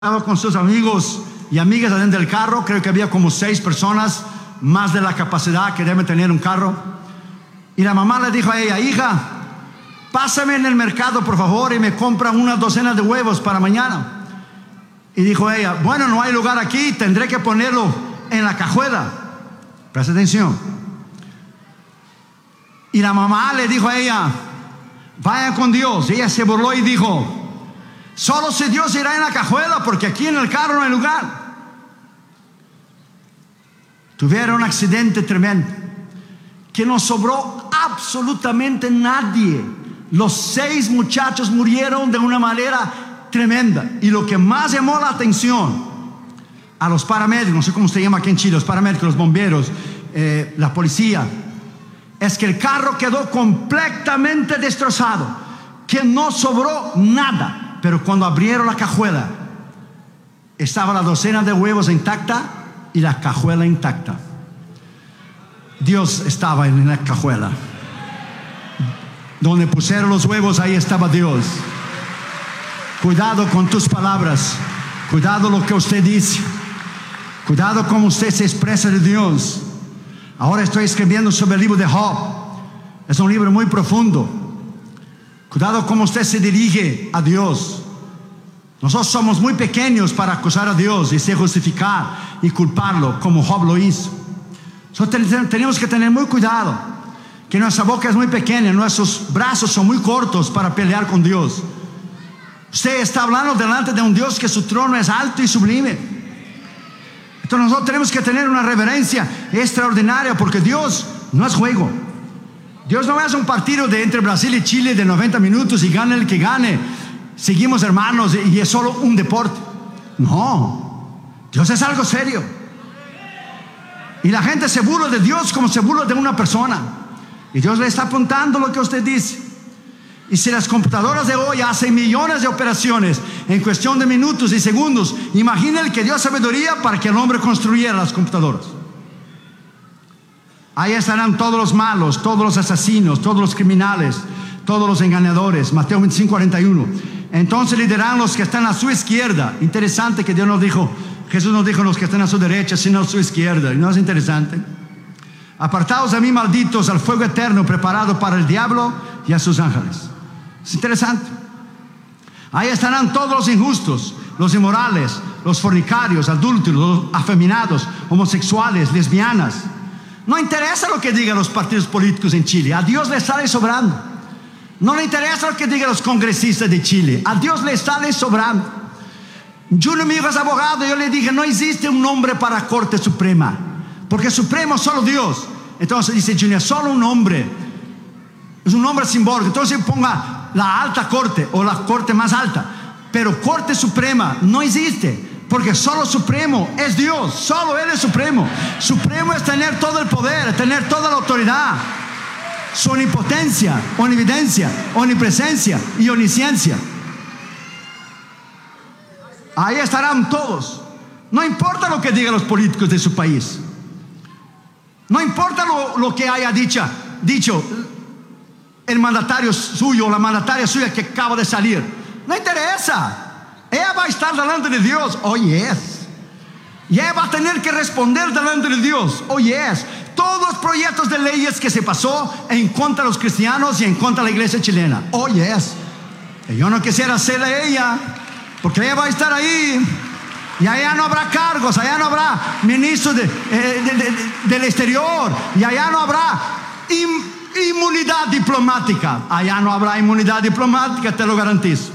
Estaba con sus amigos y amigas adentro del carro. Creo que había como 6 personas, más de la capacidad que debe tener un carro. Y la mamá le dijo a ella: hija, pásame en el mercado por favor y me compra una docena de huevos para mañana. Y dijo ella: bueno, no hay lugar aquí, tendré que ponerlo en la cajuela. Presta atención. Y la mamá le dijo a ella: vaya con Dios. Y ella se burló y dijo: solo si Dios irá en la cajuela, porque aquí en el carro no hay lugar. Tuvieron un accidente tremendo que no sobró absolutamente nadie. Los 6 muchachos murieron de una manera tremenda. Y lo que más llamó la atención a los paramédicos, no sé cómo se llama aquí en Chile, los paramédicos, los bomberos, la policía, es que el carro quedó completamente destrozado, que no sobró nada. Pero cuando abrieron la cajuela, estaba la docena de huevos intacta y la cajuela intacta. Dios estaba en la cajuela. Donde pusieron los huevos, ahí estaba Dios. Cuidado con tus palabras. Cuidado lo que usted dice. Cuidado cómo usted se expresa de Dios. Ahora estoy escribiendo sobre el libro de Job. Es un libro muy profundo. Cuidado cómo usted se dirige a Dios. Nosotros somos muy pequeños para acusar a Dios y se justificar y culparlo como Job lo hizo. Nosotros tenemos que tener muy cuidado, que nuestra boca es muy pequeña, nuestros brazos son muy cortos para pelear con Dios. Usted está hablando delante de un Dios que su trono es alto y sublime. Entonces nosotros tenemos que tener una reverencia extraordinaria, porque Dios no es juego. Dios no es un partido entre Brasil y Chile de 90 minutos y gane el que gane. Seguimos hermanos y es solo un deporte. No, Dios es algo serio. Y la gente se burla de Dios como se burla de una persona. Y Dios le está apuntando lo que usted dice. Y si las computadoras de hoy hacen millones de operaciones en cuestión de minutos y segundos, imagina el que dio sabiduría para que el hombre construyera las computadoras. Ahí estarán todos los malos, todos los asesinos, todos los criminales, todos los engañadores. Mateo 25:41. Entonces le dirán los que están a su izquierda. Interesante que Dios nos dijo, Jesús nos dijo los que están a su derecha, sino a su izquierda. ¿No es interesante? Apartados de mí, malditos, al fuego eterno preparado para el diablo y a sus ángeles. Es interesante. Ahí estarán todos los injustos, los inmorales, los fornicarios, adúlteros, los afeminados, homosexuales, lesbianas. No interesa lo que digan los partidos políticos en Chile. A Dios le sale sobrando. No le interesa lo que digan los congresistas de Chile. A Dios le sale sobrando. Junior, mi hijo es abogado. Yo le dije: no existe un nombre para Corte Suprema, porque Supremo es solo Dios. Entonces dice Junior: solo un nombre. Es un nombre simbólico. Entonces ponga la alta corte o la corte más alta. Pero Corte Suprema no existe, porque solo Supremo es Dios. Solo Él es Supremo. Supremo es tener todo el poder, tener toda la autoridad, su omnipotencia, omnividencia, omnipresencia y omnisciencia. Ahí estarán todos. No importa lo que digan los políticos de su país. No importa lo que haya dicho el mandatario suyo o la mandataria suya que acaba de salir. No interesa. Ella va a estar delante de Dios. Oh yes. Y ella va a tener que responder delante de Dios. Oh yes. Todos los proyectos de leyes que se pasó en contra de los cristianos y en contra de la iglesia chilena. Oh yes. Y yo no quisiera serle ella, porque ella va a estar ahí. Y allá no habrá cargos, allá no habrá ministros del exterior, y allá no habrá inmunidad diplomática. Allá no habrá inmunidad diplomática, te lo garantizo.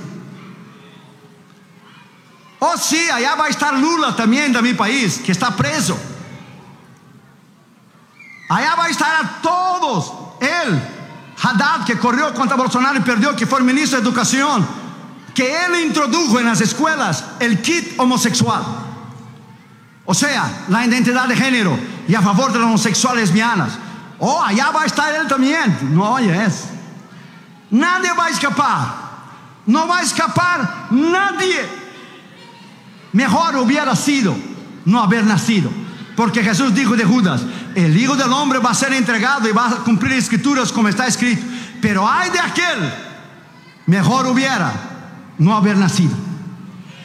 Oh sí, allá va a estar Lula también de mi país, que está preso. Allá va a estar a todos. Él, Haddad, que corrió contra Bolsonaro y perdió, que fue el ministro de Educación, que él introdujo en las escuelas el kit homosexual. O sea, la identidad de género, y a favor de las homosexuales lesbianas. Oh, allá va a estar él también. No, yes. Nadie va a escapar. No va a escapar nadie. Mejor hubiera sido no haber nacido, porque Jesús dijo de Judas: el Hijo del Hombre va a ser entregado y va a cumplir escrituras como está escrito. Pero ay de aquel, mejor hubiera no haber nacido.